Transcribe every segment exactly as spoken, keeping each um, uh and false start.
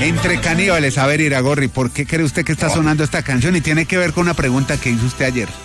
Entre caníbales, a ver, Iragorri, ¿por qué cree usted que está sonando esta canción? Y tiene que ver con una pregunta que hizo usted ayer.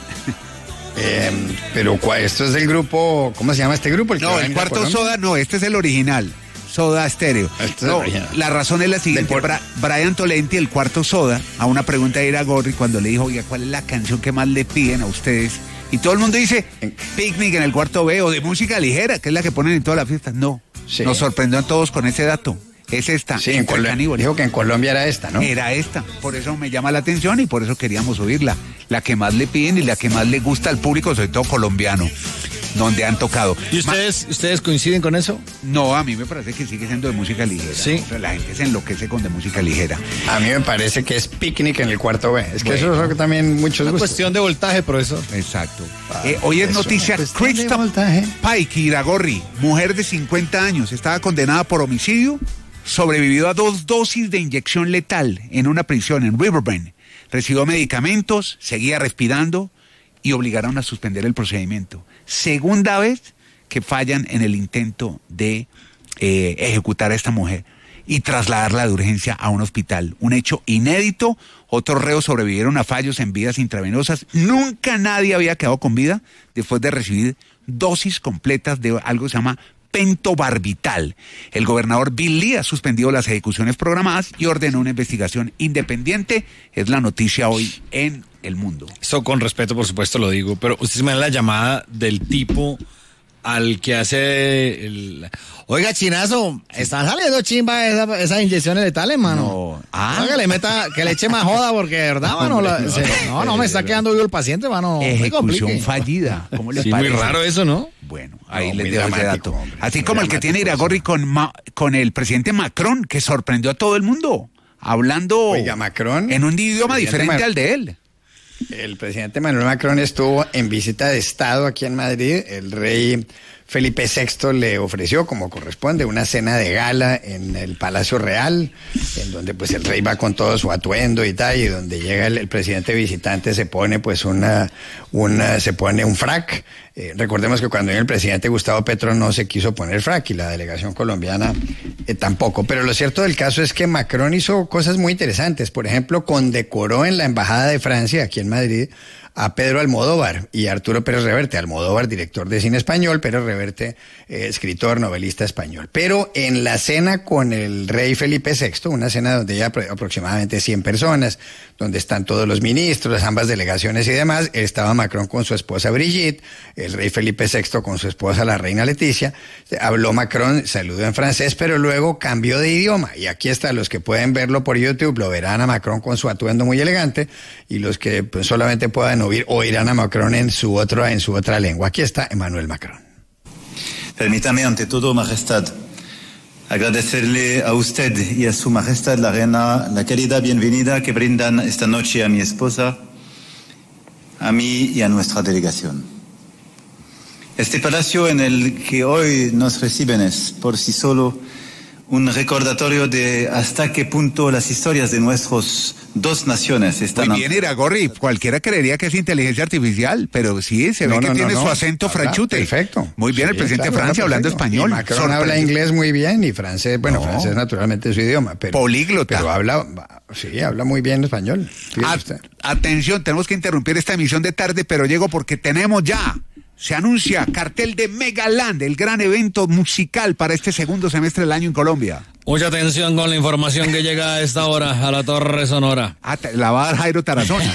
Eh, pero esto es del grupo, ¿cómo se llama este grupo? El no, el Cuarto Soda, no, este es el original, Soda Stereo. Este no, es el original. La razón es la siguiente, por... Bra- Brian Tolenti, el Cuarto Soda, a una pregunta de Iragorri, cuando le dijo, oiga, ¿cuál es la canción que más le piden a ustedes? Y todo el mundo dice, Picnic en el Cuarto B, o de música ligera, que es la que ponen en todas las fiestas. No, sí. Nos sorprendió a todos con ese dato. Es esta. Sí, en Col- dijo que en Colombia era esta, ¿no? Era esta, por eso me llama la atención y por eso queríamos oírla. La que más le piden y la que más le gusta al público, sobre todo colombiano, donde han tocado. ¿Y ustedes, Ma- ustedes coinciden con eso? No, a mí me parece que sigue siendo de música ligera. Sí. La gente se enloquece con de música ligera. A mí me parece que es Picnic en el Cuarto B. Es que bueno, eso es lo que también muchos una gustos. Cuestión de voltaje, profesor. Exacto. Ah, eh, hoy es noticia Krista Pike Iragorri, mujer de cincuenta años, estaba condenada por homicidio. Sobrevivió a dos dosis de inyección letal en una prisión en Riverbend. Recibió medicamentos, seguía respirando y obligaron a suspender el procedimiento. Segunda vez que fallan en el intento de eh, ejecutar a esta mujer y trasladarla de urgencia a un hospital. Un hecho inédito. Otros reos sobrevivieron a fallos en vías intravenosas. Nunca nadie había quedado con vida después de recibir dosis completas de algo que se llama pentobarbital. El gobernador Bill Lee ha suspendido las ejecuciones programadas y ordenó una investigación independiente. Es la noticia hoy en El Mundo. Eso con respeto, por supuesto, lo digo, pero usted me da la llamada del tipo al que hace el... Oiga, chinazo, están saliendo chimba esas esa inyecciones letales, mano. No. Ah. Que le meta, que le eche más joda, porque de verdad, mano, la, se, no, no, me está quedando vivo el paciente, mano. Ejecución fallida. ¿Cómo le sí, parece? Muy raro eso, ¿no? Bueno, ahí no, les dejo ese dato. Hombre, Así como el que tiene Iragorri con, Ma, con el presidente Macron, que sorprendió a todo el mundo, hablando Oiga, Macron, en un idioma diferente Mar- al de él. El presidente Manuel Macron estuvo en visita de Estado aquí en Madrid. El rey Felipe sexto le ofreció, como corresponde, una cena de gala en el Palacio Real, en donde pues el rey va con todo su atuendo y tal, y donde llega el, el presidente visitante se pone pues una, una se pone un frac. Eh, recordemos que cuando vino el presidente Gustavo Petro no se quiso poner frac y la delegación colombiana eh, tampoco. Pero lo cierto del caso es que Macron hizo cosas muy interesantes. Por ejemplo, condecoró en la Embajada de Francia, aquí en Madrid, a Pedro Almodóvar y a Arturo Pérez Reverte. Almodóvar, director de cine español, Pérez Reverte, eh, escritor, novelista español. Pero en la cena con el rey Felipe sexto, una cena donde hay aproximadamente cien personas, donde están todos los ministros, ambas delegaciones y demás, estaba Macron con su esposa Brigitte, el rey Felipe sexto con su esposa la reina Leticia. Habló Macron, saludó en francés, pero luego cambió de idioma. Y aquí está, los que pueden verlo por YouTube, lo verán a Macron con su atuendo muy elegante, y los que pues, solamente puedan oír, oirán a Macron en su, otro, en su otra lengua. Aquí está Emmanuel Macron. Permítame, ante todo, Majestad, agradecerle a usted y a su Majestad la Reina la cálida bienvenida que brindan esta noche a mi esposa, a mí y a nuestra delegación. Este palacio en el que hoy nos reciben es, por sí solo, un recordatorio de hasta qué punto las historias de nuestras dos naciones están... Muy bien, Iragorri, cualquiera creería que es inteligencia artificial, pero sí, se ve no, que no, tiene no, su no. acento Habla franchute. Perfecto. Muy bien, sí, el presidente claro, de Francia habla hablando perfecto. español. Y Macron habla inglés muy bien y francés, bueno, no. francés naturalmente es su idioma. Pero, políglota. Pero habla, sí, habla muy bien español. A, atención, tenemos que interrumpir esta emisión de tarde, pero llego porque tenemos ya... Se anuncia cartel de Megaland, el gran evento musical para este segundo semestre del año en Colombia. Mucha atención con la información que llega a esta hora a la Torre Sonora. Ah, la va a dar Jairo Tarazona.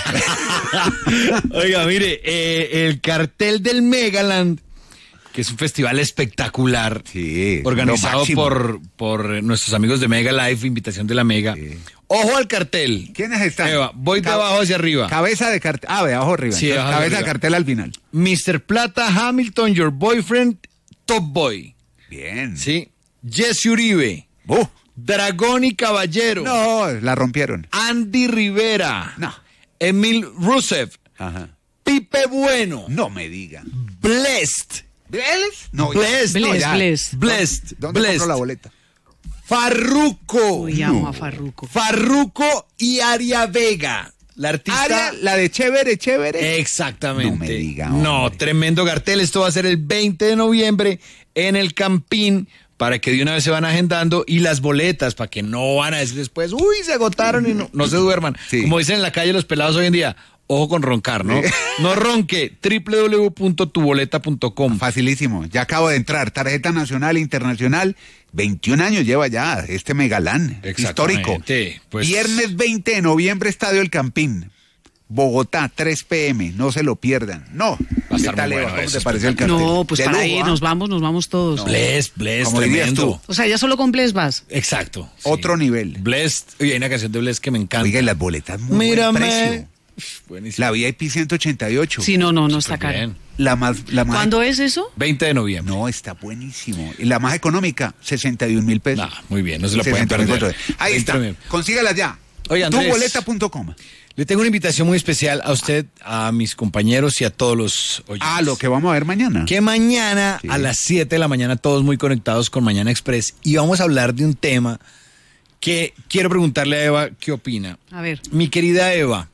Oiga, mire, eh, el cartel del Megaland, que es un festival espectacular, sí, organizado por, por nuestros amigos de Mega Life, invitación de la Mega. Sí. Ojo al cartel. ¿Quiénes están? Eva, voy de abajo hacia arriba. Cabeza de cartel. Ah, de abajo arriba. Sí, Entonces, cabeza arriba. De cartel al final. mister Plata, Hamilton, Your Boyfriend, Top Boy. Bien. Sí. Jesse Uribe. Uh. Dragón y Caballero. No, la rompieron. Andy Rivera. No. Emil Rusev. Ajá. Pipe Bueno. No me diga. Blessed. ¿Blessed? No, Blessed. No, Blessed. Blessed. Blessed. ¿Dónde Blessed. compro la boleta? Farruko. Uy, amo a Farruko. Farruko y Aria Vega. La artista. Aria, la de chévere, chévere. Exactamente. No me diga, no, hombre. tremendo cartel. Esto va a ser el veinte de noviembre en el Campín para que de una vez se van agendando, y las boletas para que no van a decir después, uy, se agotaron y no, no se duerman. Sí. Como dicen en la calle los pelados hoy en día, ojo con roncar, ¿no? Sí. No ronque, doble u doble u doble u punto tu boleta punto com. Facilísimo, ya acabo de entrar, tarjeta nacional e internacional, veintiún años lleva ya este megalán histórico. Pues... Viernes veinte de noviembre, Estadio El Campín, Bogotá, tres pe eme, no se lo pierdan. No, Va a estar ¿qué tal, muy Eva? bueno ¿Cómo eso, te pareció el cartel? No, pues De para lujo, ir, ¿ah? nos vamos, nos vamos todos. No. Blessed, Blessed, Como dirías tremendo. tú. O sea, ya solo con Bless vas. Exacto. sí. Otro nivel. Blessed, oye, hay una canción de Blessed que me encanta. Oiga, y las boletas muy Mírame. buen precio. Buenísimo. La V I P ciento ochenta y ocho. Sí, no, no, no está Súper caro. bien. La más, la más ¿Cuándo es eso? veinte de noviembre. No, está buenísimo. Y la más económica, sesenta y un mil pesos. Ah, muy bien, no se lo pueden sesenta y un mil perder. pesos. Ahí veinte está. de noviembre. Consígalas ya. Oye, Andrés. tu boleta punto com. Le tengo una invitación muy especial a usted, a mis compañeros y a todos los oyentes. Ah, lo que vamos a ver mañana. Que mañana Sí. a las siete de la mañana, todos muy conectados con Mañana Express, y vamos a hablar de un tema que quiero preguntarle a Eva qué opina. A ver. Mi querida Eva,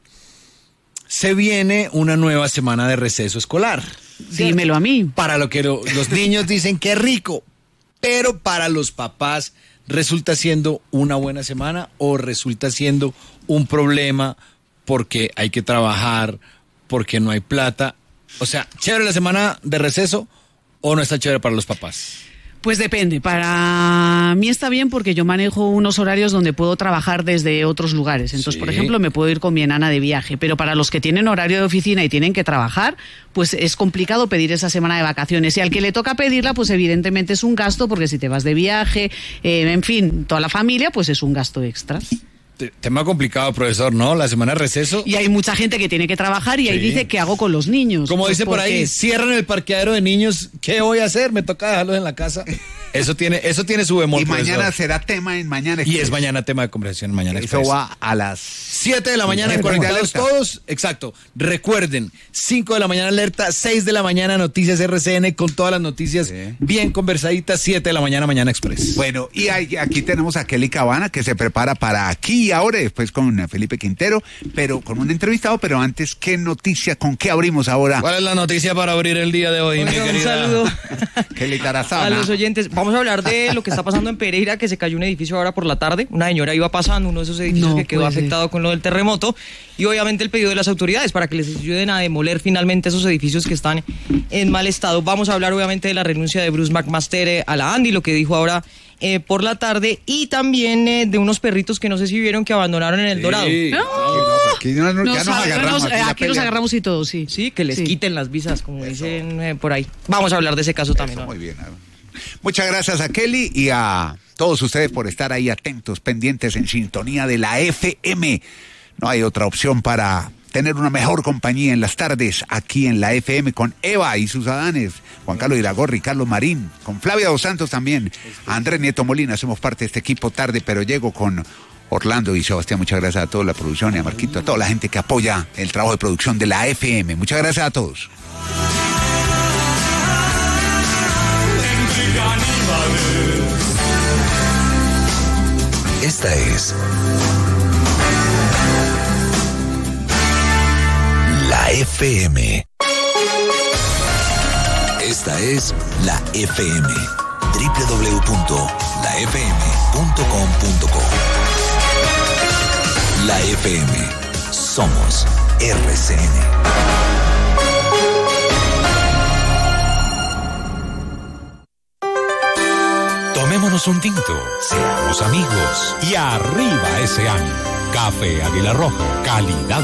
se viene una nueva semana de receso escolar. Dímelo a mí. Para lo que lo- los niños dicen que es rico, pero para los papás resulta siendo una buena semana o resulta siendo un problema porque hay que trabajar, porque no hay plata. O sea, ¿chévere la semana de receso o no está chévere para los papás? Pues depende. Para mí está bien porque yo manejo unos horarios donde puedo trabajar desde otros lugares. Entonces, Sí. por ejemplo, me puedo ir con mi enana de viaje. Pero para los que tienen horario de oficina y tienen que trabajar, pues es complicado pedir esa semana de vacaciones. Y al que le toca pedirla, pues evidentemente es un gasto, porque si te vas de viaje, eh, en fin, toda la familia, pues es un gasto extra. Te- Tema complicado, profesor, ¿no? La semana de receso. Y hay mucha gente que tiene que trabajar y ahí Sí. dice, ¿qué hago con los niños? Como Pues dice por ahí, porque- cierran el parqueadero de niños. ¿Qué voy a hacer? Me toca dejarlos en la casa. Eso tiene, eso tiene su bemol, Y mañana profesor. será tema en Mañana Y Express. es mañana tema de conversación en Mañana Eso Express. va a las... siete de la mañana, Sí, conectados alerta. todos. Exacto. Recuerden, cinco de la mañana alerta, seis de la mañana Noticias R C N con todas las noticias Sí. bien conversaditas, siete de la mañana Mañana Express. Bueno, y hay- aquí tenemos a Kelly Cabana, que se prepara para Aquí y Ahora, después con Felipe Quintero, pero con un entrevistado. Pero antes, ¿qué noticia? ¿Con qué abrimos ahora? ¿Cuál es la noticia para abrir el día de hoy, mi Oiga, un querida? saludo Kelly a Tarazana. los oyentes. Vamos a hablar de lo que está pasando en Pereira, que se cayó un edificio ahora por la tarde. Una señora iba pasando, uno de esos edificios No que quedó puede ser. afectado con lo del terremoto. Y obviamente el pedido de las autoridades para que les ayuden a demoler finalmente esos edificios que están en mal estado. Vamos a hablar obviamente de la renuncia de Bruce McMaster eh, a la Andy, lo que dijo ahora eh, por la tarde. Y también eh, de unos perritos que no sé si vieron que abandonaron en el Dorado. Sí. Aquí no- ya nos, Nos agarramos. agarramos, aquí eh, la aquí nos pelea. agarramos y todo, sí. Sí, que les Sí. quiten las visas, como dicen eh, por ahí. Vamos a hablar de ese caso también. Eso, ¿no? muy bien. Muchas gracias a Kelly y a todos ustedes por estar ahí atentos, pendientes, en sintonía de la F M. No hay otra opción para tener una mejor compañía en las tardes aquí en la F M con Eva y sus adanes, Juan Carlos Iragorri, Carlos Marín, con Flavia Dos Santos también, Andrés Nieto Molina. Somos parte de este equipo tarde, pero llego con Orlando y Sebastián. Muchas gracias a toda la producción y a Marquito, a toda la gente que apoya el trabajo de producción de la F M. Muchas gracias a todos. Esta es la F M. Esta es la F M. doble u doble u doble u punto la f m punto com punto co. La F M. Somos R C N. Tomémonos un tinto, seamos amigos y arriba ese año. Café Águila Roja, calidad